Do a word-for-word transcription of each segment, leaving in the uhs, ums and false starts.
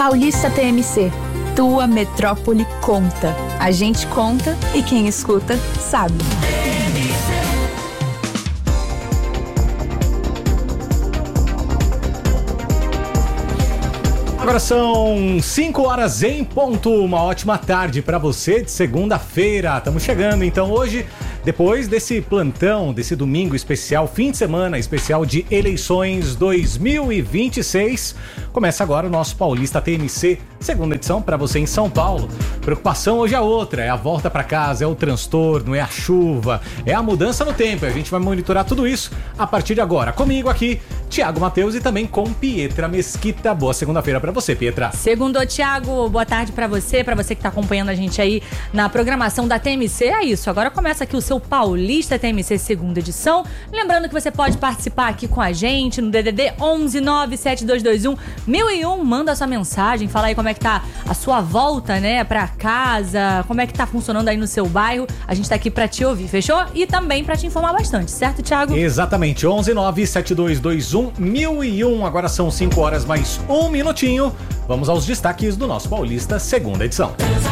Paulista T M C. Tua metrópole conta. A gente conta e quem escuta sabe. Agora são cinco horas em ponto. Uma ótima tarde para você de segunda-feira. Estamos chegando então hoje, depois desse plantão, desse domingo especial, fim de semana especial de eleições dois mil e vinte e seis. Começa agora o nosso Paulista T M C, segunda edição para você em São Paulo. Preocupação hoje é outra, é a volta para casa, é o transtorno, é a chuva, é a mudança no tempo. A gente vai monitorar tudo isso a partir de agora. Comigo aqui, Thiago Matheus e também com Pietra Mesquita. Boa segunda-feira para você, Pietra. Segundo, Thiago, boa tarde para você, para você que tá acompanhando a gente aí na programação da T M C. É isso, agora começa aqui o seu Paulista T M C segunda edição. Lembrando que você pode participar aqui com a gente no D D D onze nove sete dois dois um mil e um. Manda a sua mensagem, fala aí como é que tá a sua volta, né, pra casa, como é que tá funcionando aí no seu bairro. A gente tá aqui pra te ouvir, fechou? E também pra te informar bastante, certo, Thiago? Exatamente, onze nove sete dois dois um mil e um. Agora são cinco horas mais um minutinho. Vamos aos destaques do nosso Paulista segunda edição.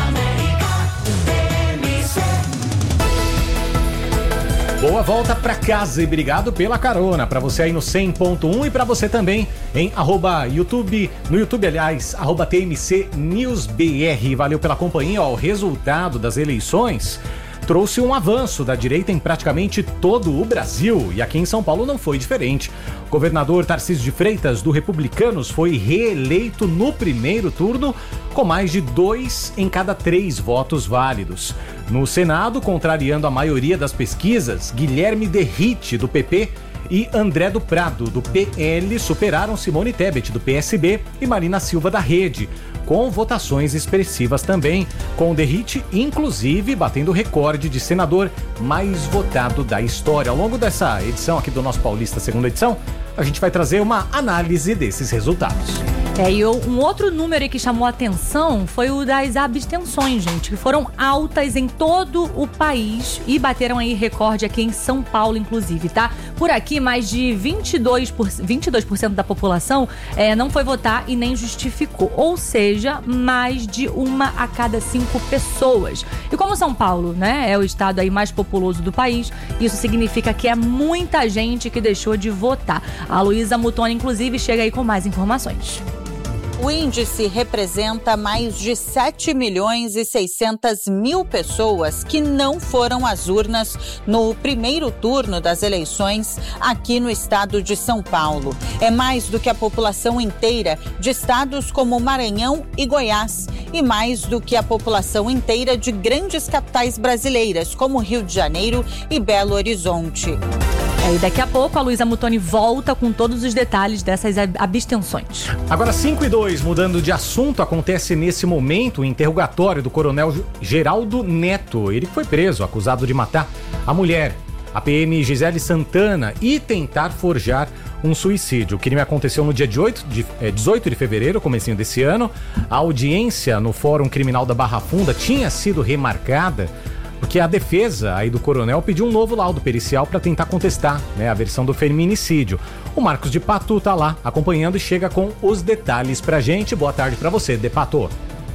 Boa volta pra casa e obrigado pela carona. Pra você aí no cem ponto um e pra você também em arroba YouTube, no YouTube, aliás, arroba T M C News B R. Valeu pela companhia. Ó, o resultado das eleições trouxe um avanço da direita em praticamente todo o Brasil, e aqui em São Paulo não foi diferente. O governador Tarcísio de Freitas, do Republicanos, foi reeleito no primeiro turno com mais de dois em cada três votos válidos. No Senado, contrariando a maioria das pesquisas, Guilherme Derrite, do P P, e André do Prado, do P L, superaram Simone Tebet, do P S B, e Marina Silva, da Rede, com votações expressivas também, com o Derrite, inclusive, batendo o recorde de senador mais votado da história. Ao longo dessa edição aqui do nosso Paulista segunda edição, a gente vai trazer uma análise desses resultados. É, e um outro número que chamou a atenção foi o das abstenções, gente, que foram altas em todo o país e bateram aí recorde aqui em São Paulo, inclusive, tá? Por aqui, mais de vinte e dois por cento, vinte e dois por cento da população é, não foi votar e nem justificou, ou seja, mais de uma a cada cinco pessoas. E como São Paulo, né, é o estado aí mais populoso do país, isso significa que é muita gente que deixou de votar. A Luísa Mutoni, inclusive, chega aí com mais informações. O índice representa mais de sete milhões e seiscentas mil pessoas que não foram às urnas no primeiro turno das eleições aqui no estado de São Paulo. É mais do que a população inteira de estados como Maranhão e Goiás e mais do que a população inteira de grandes capitais brasileiras como Rio de Janeiro e Belo Horizonte. É, e daqui a pouco a Luísa Mutoni volta com todos os detalhes dessas abstenções. Agora cinco e dois, mudando de assunto, acontece nesse momento o interrogatório do coronel Geraldo Neto. Ele foi preso, acusado de matar a mulher, a P M Gisele Santana, e tentar forjar um suicídio. O crime aconteceu no dia dezoito de fevereiro, comecinho desse ano. A audiência no Fórum Criminal da Barra Funda tinha sido remarcada porque a defesa aí do coronel pediu um novo laudo pericial para tentar contestar, né, a versão do feminicídio. O Marcos de Pato tá lá acompanhando e chega com os detalhes pra gente. Boa tarde para você, De Pato.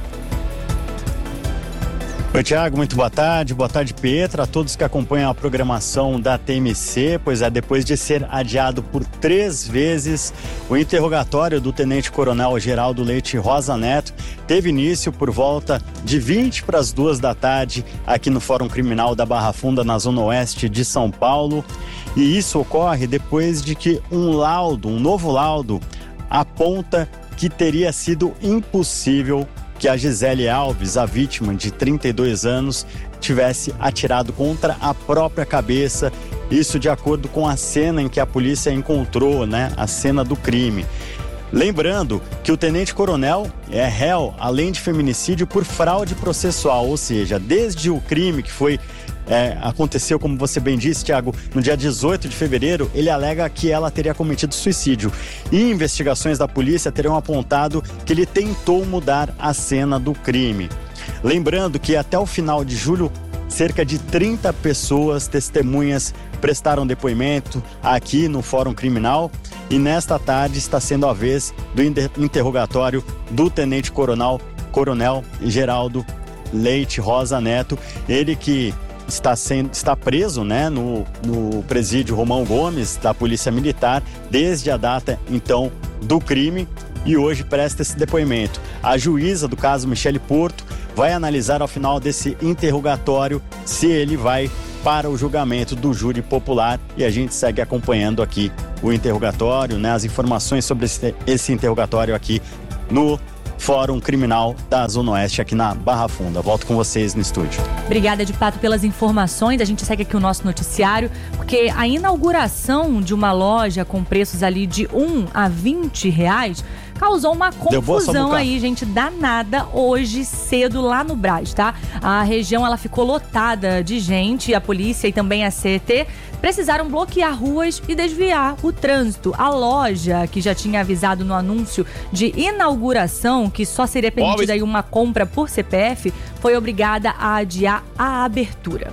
Oi, Thiago, muito boa tarde. Boa tarde, Pietra, a todos que acompanham a programação da T M C. Pois é, depois de ser adiado por três vezes, o interrogatório do tenente-coronel Geraldo Leite Rosa Neto teve início por volta de vinte para as duas da tarde aqui no Fórum Criminal da Barra Funda, na zona oeste de São Paulo. E isso ocorre depois de que um laudo, um novo laudo, aponta que teria sido impossível que a Gisele Alves, a vítima de trinta e dois anos, tivesse atirado contra a própria cabeça. Isso de acordo com a cena em que a polícia encontrou, né, a cena do crime. Lembrando que o tenente-coronel é réu, além de feminicídio, por fraude processual, ou seja, desde o crime que foi É, aconteceu, como você bem disse, Thiago, no dia dezoito de fevereiro, ele alega que ela teria cometido suicídio. E investigações da polícia teriam apontado que ele tentou mudar a cena do crime. Lembrando que até o final de julho, cerca de trinta pessoas, testemunhas, prestaram depoimento aqui no Fórum Criminal. e nesta tarde está sendo a vez do interrogatório do Tenente Coronel, Coronel Geraldo Leite Rosa Neto, ele que está, sendo, está preso, né, no, no presídio Romão Gomes da Polícia Militar desde a data, então, do crime, e hoje presta esse depoimento. A juíza do caso, Michele Porto, vai analisar ao final desse interrogatório se ele vai para o julgamento do júri popular, e a gente segue acompanhando aqui o interrogatório, né, as informações sobre esse, esse interrogatório aqui no Fórum Criminal da Zona Oeste aqui na Barra Funda. Volto com vocês no estúdio. Obrigada, de Pato, pelas informações. A gente segue aqui o nosso noticiário, porque a inauguração de uma loja com preços ali de um a vinte reais causou uma confusão aí, gente, danada hoje cedo lá no Brás, tá? A região, ela ficou lotada de gente, a polícia e também a C E T precisaram bloquear ruas e desviar o trânsito. A loja, que já tinha avisado no anúncio de inauguração que só seria permitida aí uma compra por C P F, foi obrigada a adiar a abertura.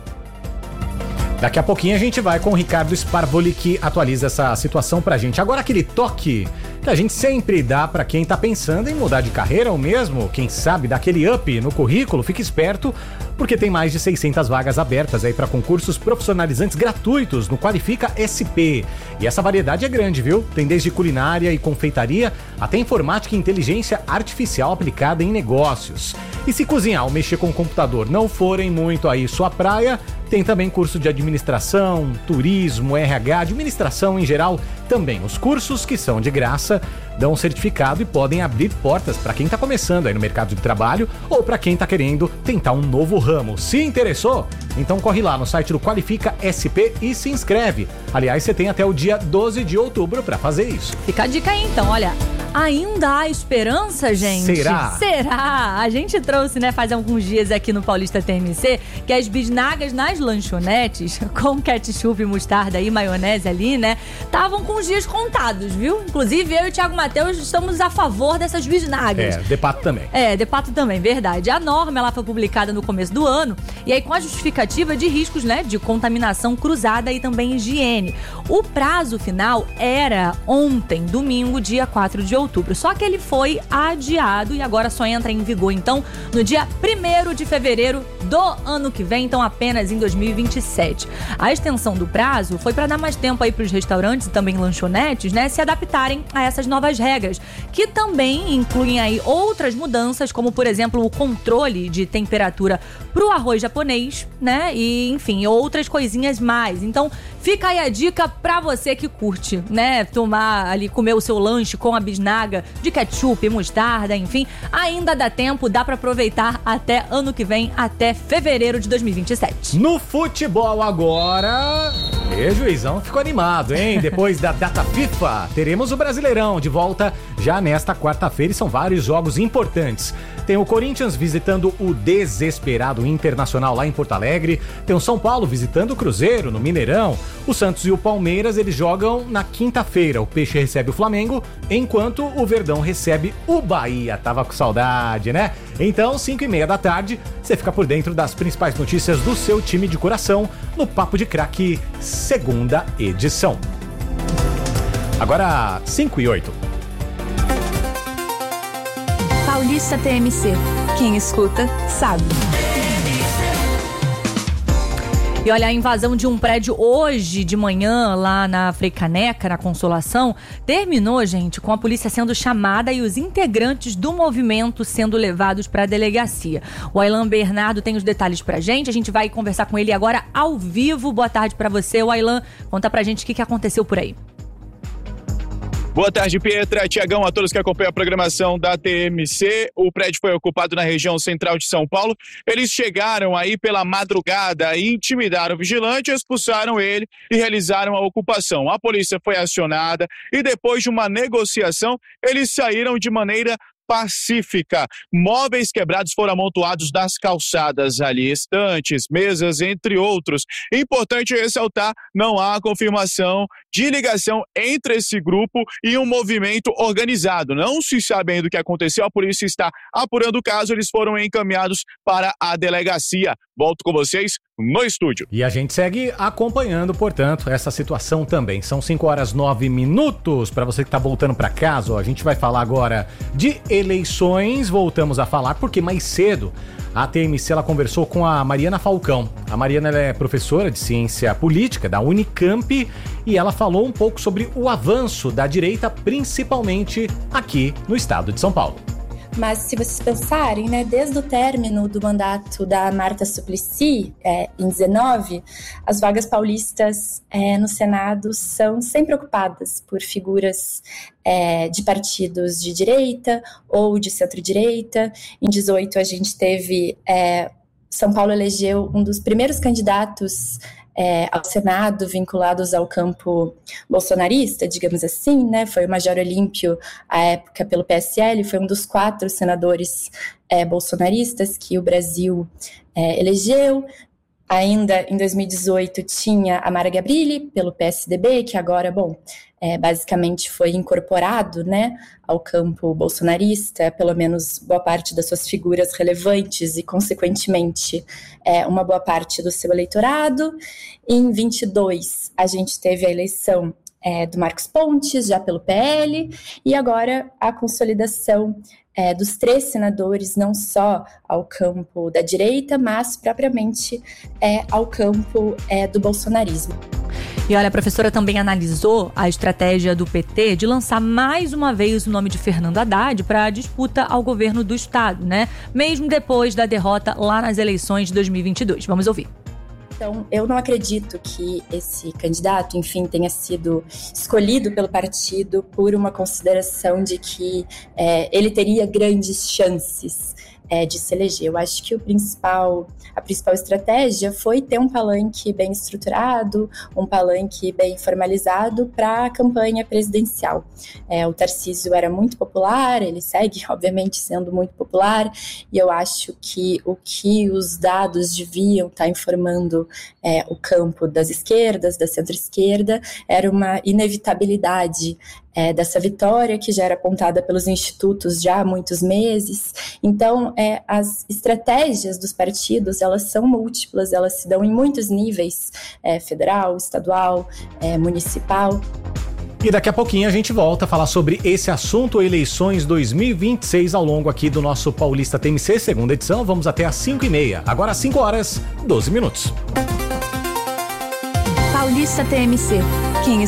Daqui a pouquinho a gente vai com o Ricardo Sparvoli, que atualiza essa situação pra gente. Agora aquele toque que a gente sempre dá pra quem tá pensando em mudar de carreira ou mesmo, quem sabe, dar aquele up no currículo, fique esperto, porque tem mais de seiscentas vagas abertas aí para concursos profissionalizantes gratuitos no Qualifica S P. E essa variedade é grande, viu? Tem desde culinária e confeitaria até informática e inteligência artificial aplicada em negócios. E se cozinhar ou mexer com o computador não forem muito aí sua praia, tem também curso de administração, turismo, R H, administração em geral também. Os cursos que são de graça dão um certificado e podem abrir portas para quem está começando aí no mercado de trabalho ou para quem está querendo tentar um novo ramo. Se interessou? Então corre lá no site do Qualifica S P e se inscreve. Aliás, você tem até o dia doze de outubro para fazer isso. Fica a dica aí então, olha. Ainda há esperança, gente? Será? Será? A gente trouxe, né, faz alguns dias aqui no Paulista T M C, que as bisnagas nas lanchonetes, com ketchup, mostarda e maionese ali, né, estavam com os dias contados, viu? Inclusive, eu e o Thiago Matheus estamos a favor dessas bisnagas. É, De Pato também. É, De Pato também, verdade. A norma, ela foi publicada no começo do ano, e aí com a justificativa de riscos, né, de contaminação cruzada e também higiene. O prazo final era ontem, domingo, dia quatro de outubro. Só que ele foi adiado e agora só entra em vigor, então, no dia primeiro de fevereiro do ano que vem, então apenas em dois mil e vinte e sete. A extensão do prazo foi para dar mais tempo aí para os restaurantes e também lanchonetes, né, se adaptarem a essas novas regras, que também incluem aí outras mudanças, como, por exemplo, o controle de temperatura para o arroz japonês, né, e, enfim, outras coisinhas mais. Então, fica aí a dica para você que curte, né, tomar ali, comer o seu lanche com a bisnaga de ketchup, mostarda, enfim, ainda dá tempo, dá pra aproveitar até ano que vem, até fevereiro de dois mil e vinte e sete. No futebol agora, e juizão ficou animado, hein? Depois da data FIFA, teremos o Brasileirão de volta já nesta quarta-feira e são vários jogos importantes. Tem o Corinthians visitando o desesperado Internacional lá em Porto Alegre, tem o São Paulo visitando o Cruzeiro no Mineirão, o Santos e o Palmeiras, eles jogam na quinta-feira, o Peixe recebe o Flamengo, enquanto o Verdão recebe o Bahia. Tava com saudade, né? Então, cinco e meia da tarde, você fica por dentro das principais notícias do seu time de coração no Papo de Craque, segunda edição. Agora, cinco e oito. Paulista T M C. Quem escuta, sabe. E olha, a invasão de um prédio hoje de manhã lá na Frei Caneca, na Consolação, terminou, gente, com a polícia sendo chamada e os integrantes do movimento sendo levados para a delegacia. O Aylan Bernardo tem os detalhes pra gente, a gente vai conversar com ele agora ao vivo. Boa tarde pra você, Aylan. Conta pra gente o que, que aconteceu por aí. Boa tarde, Pietra, Tiagão, a todos que acompanham a programação da T M C. O prédio foi ocupado na região central de São Paulo. Eles chegaram aí pela madrugada e intimidaram o vigilante, expulsaram ele e realizaram a ocupação. A polícia foi acionada e depois de uma negociação, eles saíram de maneira pacífica. Móveis quebrados foram amontoados nas calçadas ali, estantes, mesas, entre outros. Importante ressaltar, não há confirmação de ligação entre esse grupo e um movimento organizado. Não se sabe ainda o que aconteceu, a polícia está apurando o caso, eles foram encaminhados para a delegacia. Volto com vocês no estúdio. E a gente segue acompanhando, portanto, essa situação também. São cinco horas nove minutos. Para você que tá voltando para casa, ó, a gente vai falar agora de eleições. Voltamos a falar porque mais cedo a T M C ela conversou com a Mariana Falcão. A Mariana ela é professora de ciência política da Unicamp e ela falou um pouco sobre o avanço da direita, principalmente aqui no estado de São Paulo. Mas se vocês pensarem, né, desde o término do mandato da Marta Suplicy, é, em dezenove, as vagas paulistas é, no Senado são sempre ocupadas por figuras é, de partidos de direita ou de centro-direita. Em dezoito a gente teve, é, São Paulo elegeu um dos primeiros candidatos É, ao Senado, vinculados ao campo bolsonarista, digamos assim, né? Foi o Major Olímpio, à época, pelo P S L, foi um dos quatro senadores é, bolsonaristas que o Brasil é, elegeu. Ainda em dois mil e dezoito tinha a Mara Gabrilli, pelo P S D B, que agora, bom, é, basicamente foi incorporado, né, ao campo bolsonarista, pelo menos boa parte das suas figuras relevantes e, consequentemente, é, uma boa parte do seu eleitorado. Em vinte e dois, a gente teve a eleição é, do Marcos Pontes, já pelo P L, e agora a consolidação É, dos três senadores, não só ao campo da direita, mas propriamente é, ao campo é, do bolsonarismo. E olha, a professora também analisou a estratégia do P T de lançar mais uma vez o nome de Fernando Haddad para a disputa ao governo do estado, né? Mesmo depois da derrota lá nas eleições de dois mil e vinte e dois. Vamos ouvir. Então, eu não acredito que esse candidato, enfim, tenha sido escolhido pelo partido por uma consideração de que é, ele teria grandes chances é, de se eleger. Eu acho que o principal, a principal estratégia foi ter um palanque bem estruturado, um palanque bem formalizado para a campanha presidencial. É, o Tarcísio era muito popular, ele segue, obviamente, sendo muito popular, e eu acho que o que os dados deviam estar informando é, o campo das esquerdas, da centro-esquerda, era uma inevitabilidade É, dessa vitória, que já era apontada pelos institutos já há muitos meses. Então, é, as estratégias dos partidos, elas são múltiplas, elas se dão em muitos níveis, é, federal, estadual, é, municipal. E daqui a pouquinho a gente volta a falar sobre esse assunto, eleições dois mil e vinte e seis, ao longo aqui do nosso Paulista T M C, segunda edição. Vamos até às cinco e meia. Agora, cinco horas, doze minutos. Paulista T M C. Quem